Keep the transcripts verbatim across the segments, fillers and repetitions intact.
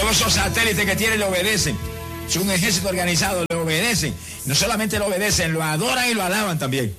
Todos esos satélites que tiene le obedecen. Es un ejército organizado, le obedecen. No solamente lo obedecen, lo adoran y lo alaban también.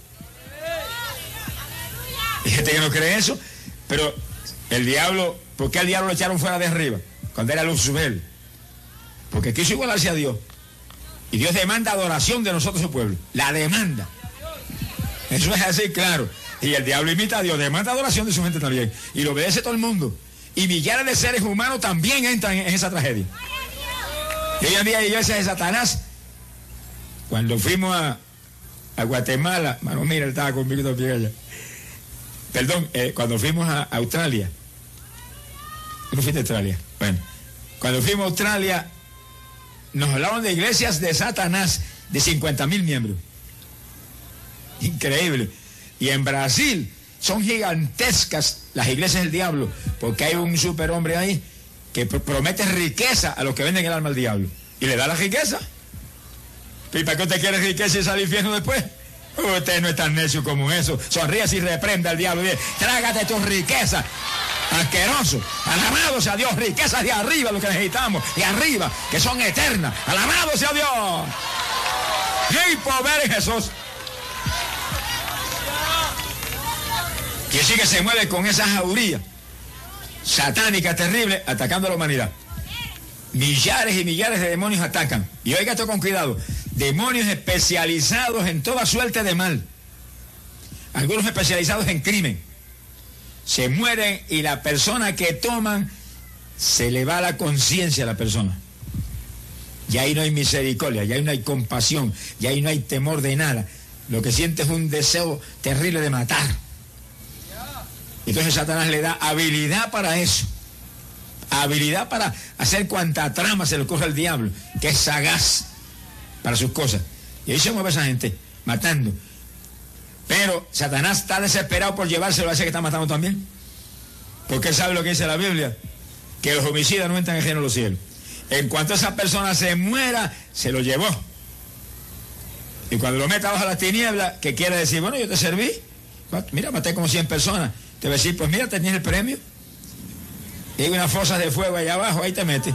Hay gente que no cree eso, pero el diablo, ¿por qué al diablo lo echaron fuera de arriba? Cuando era Luzbel. Porque quiso igualarse a Dios. Y Dios demanda adoración de nosotros, su pueblo. La demanda. Eso es así, claro. Y el diablo imita a Dios, demanda adoración de su gente también. Y lo obedece todo el mundo. Y millares de seres humanos también entran en esa tragedia. Y hoy en día hay iglesias de Satanás. Cuando fuimos a, a Guatemala, mano, mira, él estaba conmigo también allá. Perdón, eh, cuando fuimos a Australia. ¿No fuiste a Australia? Bueno, cuando fuimos a Australia, nos hablaron de iglesias de Satanás de cincuenta mil miembros. Increíble. Y en Brasil son gigantescas las iglesias del diablo, porque hay un superhombre ahí que pr promete riqueza a los que venden el alma al diablo. Y le da la riqueza. ¿Y para qué usted quiere riqueza y sale al infierno después? Usted no es tan necio como eso. Sonríe y reprenda al diablo. Y dice, trágate tu riqueza. Asqueroso. Alabado sea Dios. Riquezas de arriba, lo que necesitamos. De arriba, que son eternas. Alabado sea Dios. Y poder en Jesús. Que sí que se mueve con esa jauría satánica terrible, atacando a la humanidad. Millares y millares de demonios atacan. Y oiga esto con cuidado. Demonios especializados en toda suerte de mal. Algunos especializados en crimen. Se mueren y la persona que toman, se le va la conciencia a la persona. Y ahí no hay misericordia, y ahí no hay compasión, y ahí no hay temor de nada. Lo que siente es un deseo terrible de matar. Entonces Satanás le da habilidad para eso. Habilidad para hacer cuanta trama se le ocurre al diablo, que es sagaz para sus cosas. Y ahí se mueve esa gente, matando. Pero Satanás está desesperado por llevárselo a ese que está matando también. Porque él sabe lo que dice la Biblia, que los homicidas no entran en el reino de los cielos. En cuanto esa persona se muera, se lo llevó. Y cuando lo meta bajo las tinieblas, ¿qué quiere decir? Bueno, yo te serví. Mira, maté como cien personas. Te va a decir, pues mira, tenías el premio. Y hay unas fosas de fuego allá abajo, ahí te metes.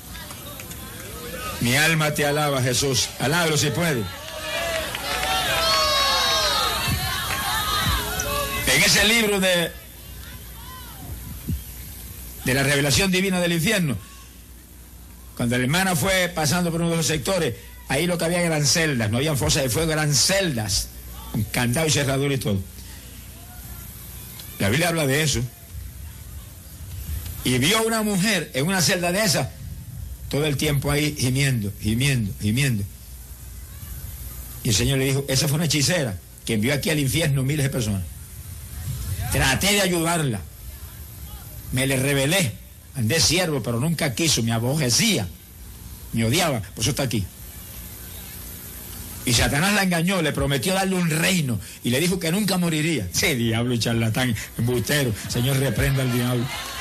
Mi alma te alaba, Jesús. Alábalo si puede. En ese libro de, de la revelación divina del infierno, cuando la hermana fue pasando por uno de los sectores, ahí lo que había eran celdas, no habían fosas de fuego, eran celdas, con candado y cerradura y todo. La Biblia habla de eso. Y vio a una mujer en una celda de esas, todo el tiempo ahí gimiendo, gimiendo, gimiendo. Y el Señor le dijo, esa fue una hechicera que envió aquí al infierno miles de personas. Traté de ayudarla. Me le rebelé. Andé siervo, pero nunca quiso. Me aborrecía. Me odiaba. Por eso está aquí. Y Satanás la engañó. Le prometió darle un reino. Y le dijo que nunca moriría. Sí, diablo y charlatán, embustero. Señor, reprenda al diablo.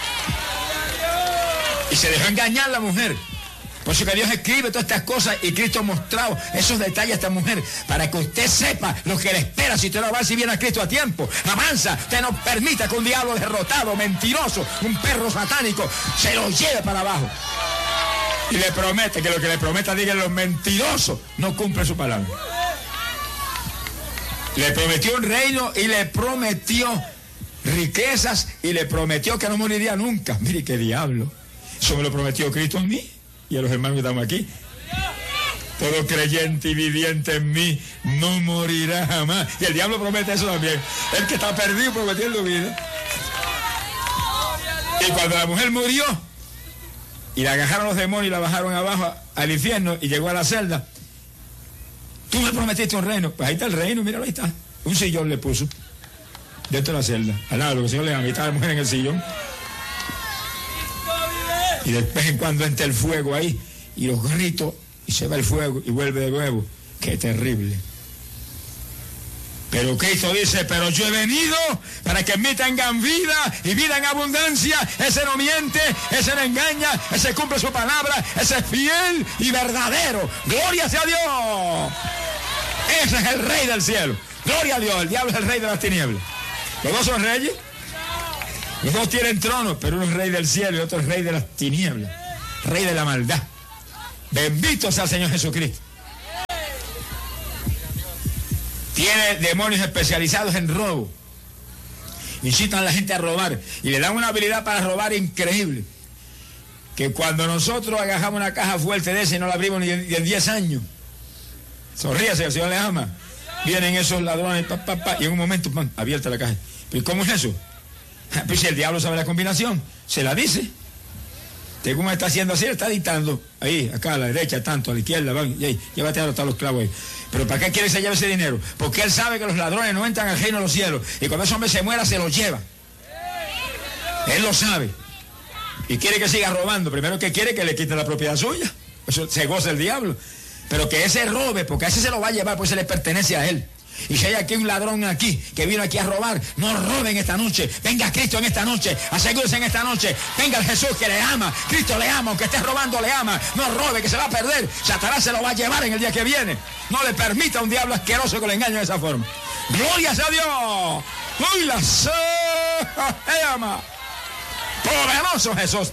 Y se dejó engañar la mujer. Por eso que Dios escribe todas estas cosas y Cristo ha mostrado esos detalles a esta mujer para que usted sepa lo que le espera si usted no avanza y viene a Cristo a tiempo. Avanza, usted no permita que un diablo derrotado, mentiroso, un perro satánico, se lo lleve para abajo. Y le promete que lo que le prometa, digan los mentirosos, no cumple su palabra. Le prometió un reino y le prometió riquezas y le prometió que no moriría nunca. Mire qué diablo. Eso me lo prometió Cristo a mí y a los hermanos que estamos aquí. Todo creyente y viviente en mí no morirá jamás. Y el diablo promete eso también. El que está perdido prometiendo vida. Y cuando la mujer murió y la agarraron los demonios y la bajaron abajo al infierno y llegó a la celda, tú me prometiste un reino. Pues ahí está el reino, míralo, ahí está. Un sillón le puso dentro de la celda. Al lado, lo que el Señor le da, ahí está la mujer en el sillón. Y de vez en cuando entra el fuego ahí, y los gritos, y se va el fuego, y vuelve de nuevo. ¡Qué terrible! Pero Cristo dice, pero yo he venido para que en mí tengan vida, y vida en abundancia. Ese no miente, ese no engaña, ese cumple su palabra, ese es fiel y verdadero. ¡Gloria sea a Dios! Ese es el Rey del cielo. ¡Gloria a Dios! El diablo es el rey de las tinieblas. ¿Los dos son reyes? Los dos tienen tronos, pero uno es rey del cielo y otro es rey de las tinieblas. rey de la maldad. Bendito sea el Señor Jesucristo. Tiene demonios especializados en robo. Incitan a la gente a robar y le dan una habilidad para robar increíble. Que cuando nosotros agajamos una caja fuerte de ese y no la abrimos ni en diez años, sonríase, el Señor le ama. Vienen esos ladrones, pa, pa, pa, y en un momento, pan, abierta la caja. ¿Pero cómo es eso? Pues si el diablo sabe la combinación, se la dice. ¿Usted cómo está haciendo así? Le está dictando. Ahí, acá a la derecha, tanto, a la izquierda, van, y ahí, llévate a los clavos ahí. Pero ¿para qué quiere que se lleve ese dinero? Porque él sabe que los ladrones no entran al reino de los cielos. Y cuando ese hombre se muera, se lo lleva. Él lo sabe. Y quiere que siga robando. Primero que quiere que le quite la propiedad suya. Eso se goza el diablo. Pero que ese robe, porque a ese se lo va a llevar, pues se le pertenece a él. Y si hay aquí un ladrón aquí, que vino aquí a robar, no roben esta noche. Venga Cristo en esta noche, asegúrese en esta noche. Venga el Jesús que le ama, Cristo le ama, aunque esté robando le ama. No robe, que se va a perder. Satanás se lo va a llevar en el día que viene. No le permita a un diablo asqueroso que le engañe de esa forma. ¡Gloria a Dios! ¡Gloria a ama! ¡Poderoso Jesús!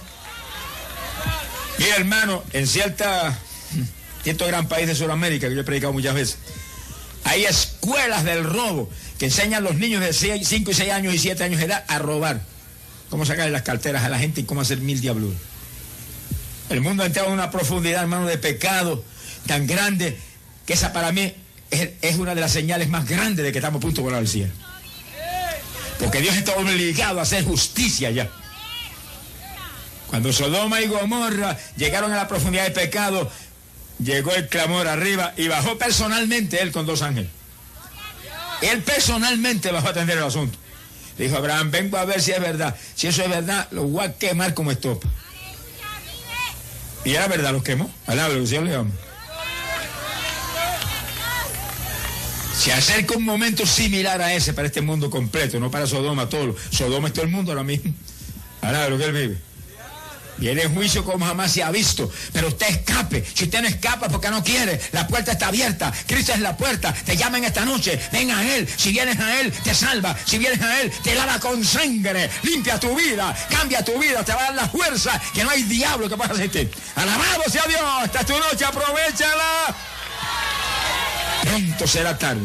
Y hermano, en cierta... cierto gran país de Sudamérica, que yo he predicado muchas veces, hay escuelas del robo que enseñan a los niños de cinco y seis años y siete años de edad a robar. Cómo sacarle las carteras a la gente y cómo hacer mil diabluras. El mundo ha entrado en una profundidad, hermano, de pecado tan grande que esa para mí es, es una de las señales más grandes de que estamos a punto de volar al cielo. Porque Dios está obligado a hacer justicia ya. Cuando Sodoma y Gomorra llegaron a la profundidad de pecado, llegó el clamor arriba y bajó personalmente él con dos ángeles. Él personalmente bajó a atender el asunto. Le dijo a Abraham, vengo a ver si es verdad. Si eso es verdad, lo voy a quemar como estopa. Y era verdad, los quemó. Alabra, el Señor le ama. Se acerca un momento similar a ese para este mundo completo, no para Sodoma, todo. Sodoma es todo el mundo ahora mismo. Alabra lo que él vive. Viene en juicio como jamás se ha visto. Pero usted escape. Si usted no escapa porque no quiere, la puerta está abierta. Cristo es la puerta. Te llaman esta noche. Ven a Él. Si vienes a Él, te salva. Si vienes a Él, te lava con sangre. Limpia tu vida. Cambia tu vida. Te va a dar la fuerza que no hay diablo que pueda resistir. Alabado sea Dios. Esta es tu noche. Aprovechala. Pronto será tarde.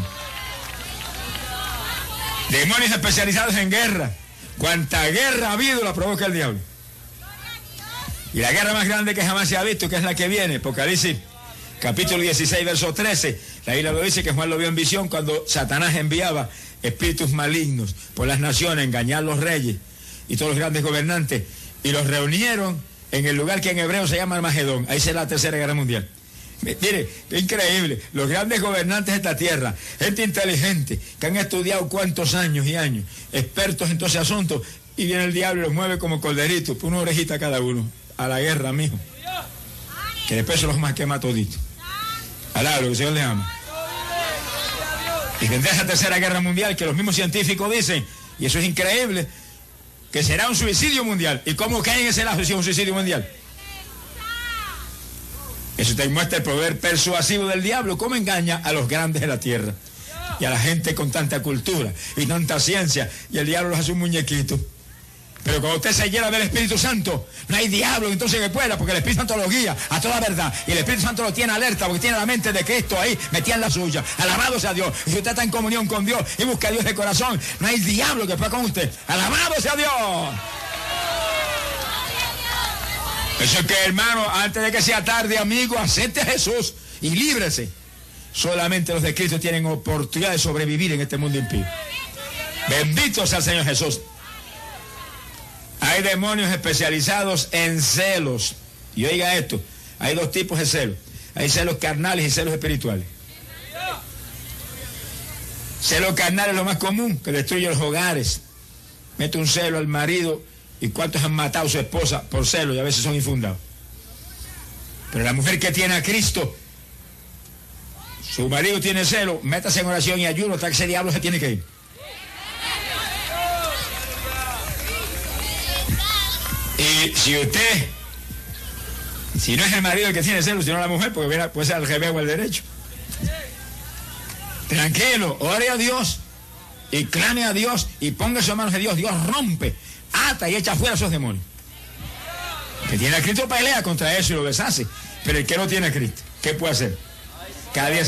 Demonios especializados en guerra. Cuanta guerra ha habido la provoca el diablo. Y la guerra más grande que jamás se ha visto, que es la que viene, Apocalipsis capítulo dieciséis, verso trece, la Biblia lo dice que Juan lo vio en visión cuando Satanás enviaba espíritus malignos por las naciones, engañar a los reyes y todos los grandes gobernantes, y los reunieron en el lugar que en hebreo se llama Armagedón. Ahí será la tercera guerra mundial. Mire, qué increíble, los grandes gobernantes de esta tierra, gente inteligente, que han estudiado cuántos años y años, expertos en todo ese asunto, y viene el diablo y los mueve como corderitos, por una orejita cada uno. A la guerra, mijo. Que después se los más quema todito. Alá, lo que el Señor le ama. Y vendrá esa tercera guerra mundial que los mismos científicos dicen, y eso es increíble, que será un suicidio mundial. ¿Y cómo cae en ese lado si es un suicidio mundial? Eso te muestra el poder persuasivo del diablo, cómo engaña a los grandes de la tierra y a la gente con tanta cultura y tanta ciencia, y el diablo los hace un muñequito. Pero cuando usted se llena del Espíritu Santo, no hay diablo entonces que pueda, porque el Espíritu Santo lo guía a toda verdad. Y el Espíritu Santo lo tiene alerta, porque tiene la mente de Cristo ahí, metida en la suya. Alabado sea Dios. Y si usted está en comunión con Dios y busca a Dios de corazón, no hay diablo que pueda con usted. Alabado sea Dios. Eso es que, hermano, antes de que sea tarde, amigo, acepte a Jesús y líbrese. Solamente los de Cristo tienen oportunidad de sobrevivir en este mundo impío. Bendito sea el Señor Jesús. Hay demonios especializados en celos. Y oiga esto, hay dos tipos de celos. Hay celos carnales y celos espirituales. Celos carnales es lo más común, que destruye los hogares. Mete un celo al marido, y cuántos han matado a su esposa por celos, y a veces son infundados. Pero la mujer que tiene a Cristo, su marido tiene celo, métase en oración y ayuno hasta que ese diablo se tiene que ir. Y si usted, si no es el marido el que tiene celos, sino la mujer, porque puede ser al revés o al derecho. Tranquilo, ore a Dios y clame a Dios y ponga sus manos en Dios. Dios rompe, ata y echa fuera esos demonios. Que tiene a Cristo pelea contra eso y lo deshace. Pero el que no tiene a Cristo, ¿qué puede hacer? Cada día